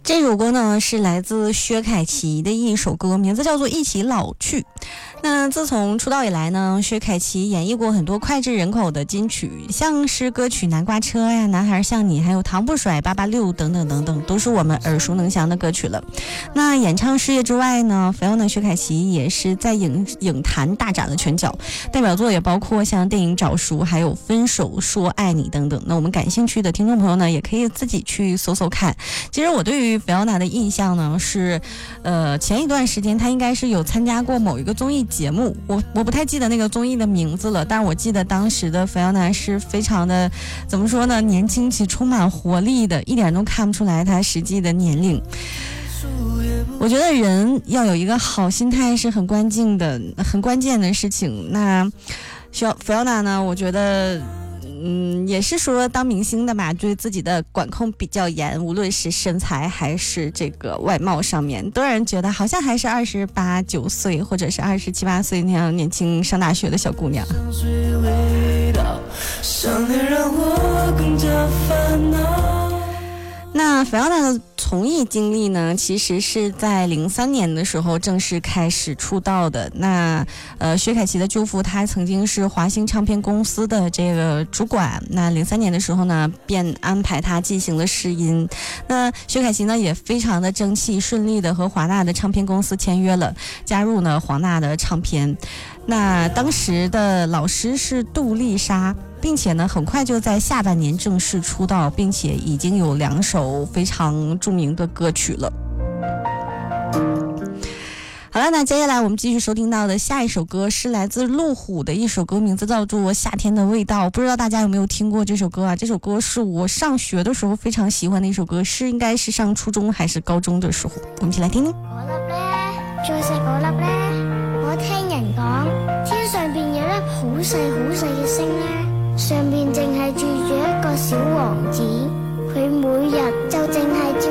这首歌呢是来自薛凯琪的一首歌，名字叫做《一起老去》。那自从出道以来呢，薛凯琪演绎过很多脍炙人口的金曲，像是歌曲《南瓜车》呀、男孩像你，还有糖不甩、886等等等等，都是我们耳熟能详的歌曲了。那演唱事业之外呢，Fiona薛凯琪也是在影坛大展了拳脚，代表作也包括像电影《早熟》还有《分手说爱你》等等。那我们感兴趣的听众朋友呢，也可以自己去搜搜看。其实我对于 Fiona 的印象呢是，前一段时间她应该是有参加过某一个综艺节目，我不太记得那个综艺的名字了，但是我记得当时的 Fiona 是非常的，怎么说呢，年轻气充满活力的，一点都看不出来她实际的年龄。我觉得人要有一个好心态是很关键的事情。那Fiona 呢，我觉得也是说当明星的吧，对自己的管控比较严，无论是身材还是这个外貌上面，都让人觉得好像还是28、9岁或者是27、8岁那样年轻上大学的小姑娘。那 Fiona 的从艺经历呢，其实是在03年的时候正式开始出道的。那薛凯琪的舅父他曾经是华星唱片公司的这个主管，那03年的时候呢，便安排他进行了试音。那薛凯琪呢也非常的争气，顺利的和华纳的唱片公司签约了，加入呢华纳的唱片。那当时的老师是杜丽莎，并且呢很快就在下半年正式出道，并且已经有2首非常著名的歌曲了。好了，那接下来我们继续收听到的下一首歌是来自路虎的一首歌，名字叫做《夏天的味道》。不知道大家有没有听过这首歌啊？这首歌是我上學的時候非常喜歡的一首歌，是應該是上初中還是高中的時候。我們一起來聽聽。 嗰粒呢，再細嗰粒呢，我聽人講天上邊有粒好細好細嘅星呢，上邊淨係住住一個小王子，佢每日就淨係照